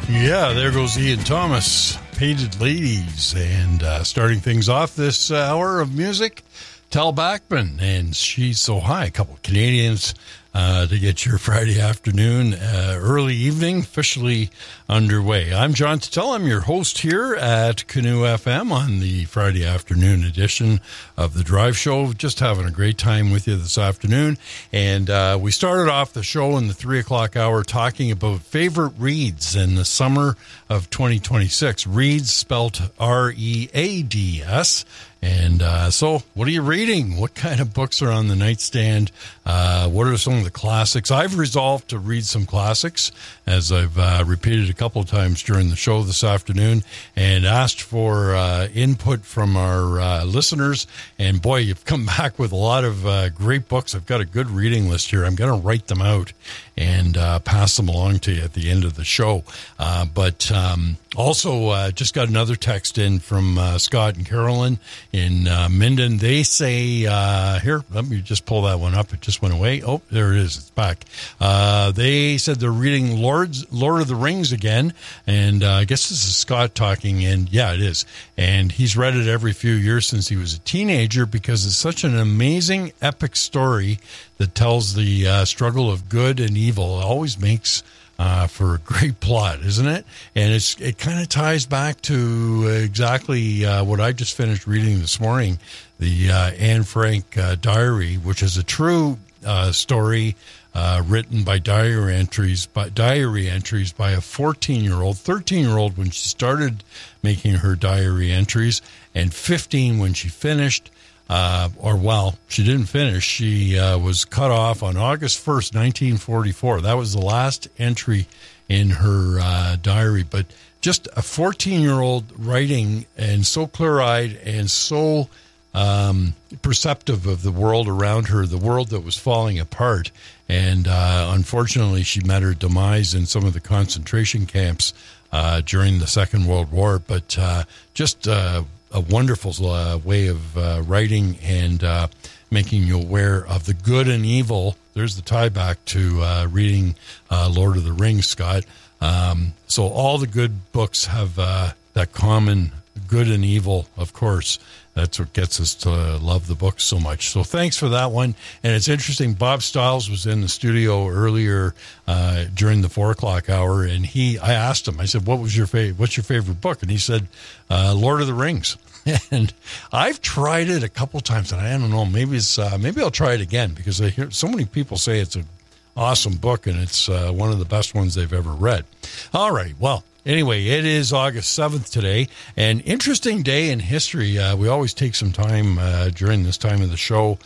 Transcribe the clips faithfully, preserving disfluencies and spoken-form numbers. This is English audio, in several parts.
Yeah, there goes Ian Thomas, Painted Ladies. And uh, starting things off this uh, hour of music, Tal Bachman and She's So High. A couple of Canadians uh, to get your Friday afternoon, uh, early evening, officially underway. I'm John Tuttle. I'm your host here at Canoe F M on the Friday afternoon edition of The Drive Show. Just having a great time with you this afternoon. And uh, we started off the show in the three o'clock hour talking about favorite reads in the summer of twenty twenty-six. Reads spelt R E A D S. And uh, so, what are you reading? What kind of books are on the nightstand? Uh, what are some of the classics? I've resolved to read some classics, as I've uh, repeated a couple of times during the show this afternoon, and asked for uh, input from our uh, listeners. And boy, you've come back with a lot of uh, great books. I've got a good reading list here. I'm going to write them out and uh, pass them along to you at the end of the show. Uh, but um, also, uh, just got another text in from uh, Scott and Carolyn in uh, Minden. They say, uh, here, let me just pull that one up. It just went away. Oh, there it is. It's back. Uh, they said they're reading Lord's, Lord of the Rings again. And uh, I guess this is Scott talking. And yeah, it is. And he's read it every few years since he was a teenager because it's such an amazing, epic story that tells the uh, struggle of good and evil. It always makes uh, for a great plot, isn't it? And it's it kind of ties back to exactly uh, what I just finished reading this morning, the uh, Anne Frank uh, diary, which is a true uh, story uh, written by diary entries, by diary entries by a fourteen-year-old, thirteen-year-old when she started making her diary entries, and fifteen when she finished. Uh, or, well, she didn't finish. She uh, was cut off on August first, nineteen forty-four. That was the last entry in her uh, diary. But just a fourteen-year-old writing, and so clear-eyed and so um, perceptive of the world around her, the world that was falling apart. And uh, unfortunately, she met her demise in some of the concentration camps uh, during the Second World War. But uh, just... Uh, a wonderful uh, way of uh, writing and uh, making you aware of the good and evil. There's the tie back to uh, reading uh, Lord of the Rings, Scott. Um, so all the good books have uh, that common good and evil, of course. That's what gets us to love the book so much. So thanks for that one. And it's interesting, Bob Stiles was in the studio earlier uh, during the four o'clock hour, and he, I asked him, I said, what was your favorite, what's your favorite book? And he said, uh, Lord of the Rings. And I've tried it a couple times, and I don't know, maybe it's, uh, maybe I'll try it again, because I hear so many people say it's an awesome book, and it's uh, one of the best ones they've ever read. All right, well, anyway, it is August seventh today, an interesting day in history. Uh, we always take some time uh, during this time of the show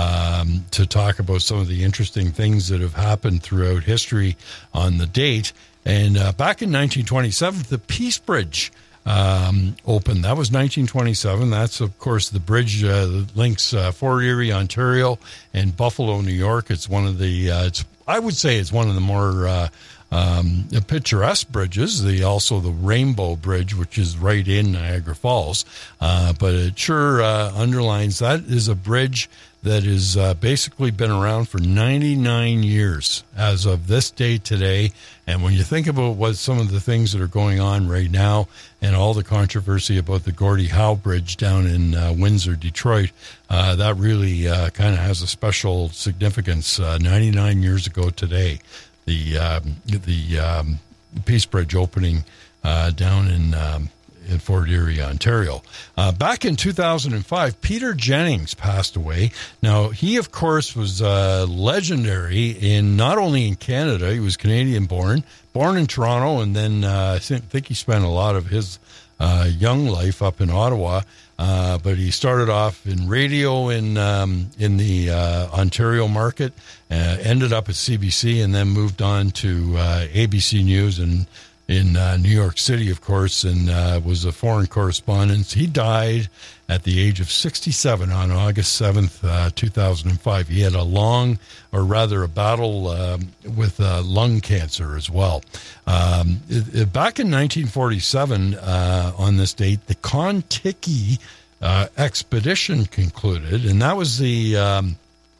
um, to talk about some of the interesting things that have happened throughout history on the date. And uh, back in nineteen twenty-seven, the Peace Bridge um, opened. That was nineteen twenty-seven. That's, of course, the bridge uh, that links uh, Fort Erie, Ontario, and Buffalo, New York. It's one of the, uh, it's, I would say it's one of the more uh, um, picturesque bridges. The also the Rainbow Bridge, which is right in Niagara Falls. Uh, but it sure uh, underlines that is a bridge that has uh, basically been around for ninety-nine years as of this day today. And when you think about what some of the things that are going on right now and all the controversy about the Gordie Howe Bridge down in uh, Windsor, Detroit, uh, that really uh, kind of has a special significance. Uh, ninety-nine years ago today, the um, the um, Peace Bridge opening uh, down in um, in Fort Erie, Ontario. Uh, back in two thousand five, Peter Jennings passed away. Now, he, of course, was uh, legendary in not only in Canada, he was Canadian-born, born in Toronto, and then uh, I think he spent a lot of his uh, young life up in Ottawa. Uh, but he started off in radio in um, in the uh, Ontario market, uh, ended up at C B C, and then moved on to uh, A B C News and in uh, New York City, of course, and uh, was a foreign correspondent. He died at the age of sixty-seven on August seventh, uh, two thousand five. He had a long, or rather a battle uh, with uh, lung cancer as well. Um, it, it, back in nineteen forty-seven, uh, on this date, the Kon-Tiki uh, expedition concluded, and that was the... Um,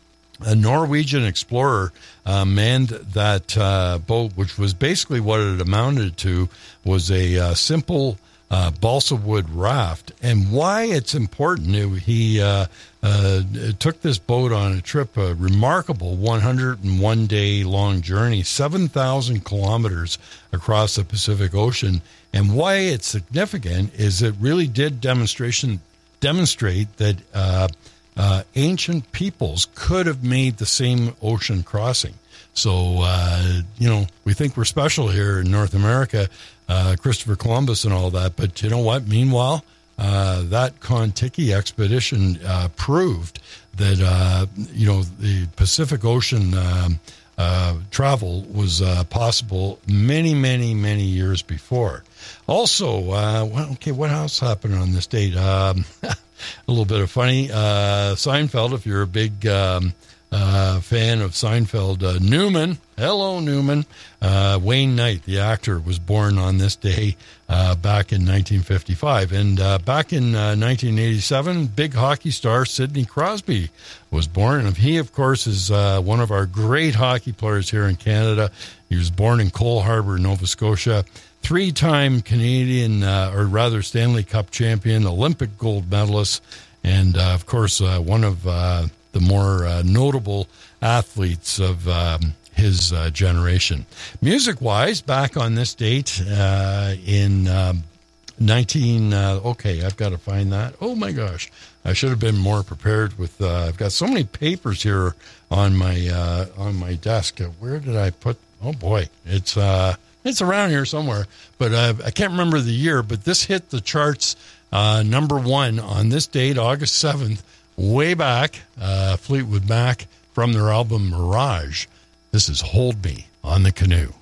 a Norwegian explorer uh, manned that uh, boat, which was basically what it amounted to, was a uh, simple uh, balsa wood raft. And why it's important, it, he uh, uh, took this boat on a trip, a remarkable one hundred one day long journey, seven thousand kilometers across the Pacific Ocean. And why it's significant is it really did demonstration demonstrate that uh, uh, ancient peoples could have made the same ocean crossing. So, uh, you know, we think we're special here in North America, uh, Christopher Columbus and all that. But you know what? Meanwhile, uh, that Kon-Tiki expedition uh, proved that, uh, you know, the Pacific Ocean um, uh, travel was uh, possible many, many, many years before. Also, uh, well, okay, what else happened on this date? Um, a little bit of funny. Uh, Seinfeld, if you're a big um, uh, fan of Seinfeld, uh, Newman, hello, Newman. Uh, Wayne Knight, the actor, was born on this day uh, back in nineteen fifty-five. And uh, back in uh, nineteen eighty-seven, big hockey star Sidney Crosby was born. And he, of course, is uh, one of our great hockey players here in Canada. He was born in Cole Harbour, Nova Scotia. Three-time Canadian, uh, or rather Stanley Cup champion, Olympic gold medalist, and, uh, of course, uh, one of uh, the more uh, notable athletes of um, his uh, generation. Music-wise, back on this date uh, in um, nineteen... Uh, okay, I've got to find that. Oh, my gosh. I should have been more prepared with... Uh, I've got so many papers here on my uh, on my desk. Where did I put... Oh, boy. It's... Uh, It's around here somewhere, but uh, I can't remember the year, but this hit the charts uh, number one on this date, August seventh, way back, uh, Fleetwood Mac, from their album Mirage. This is Hold Me on the Canoe.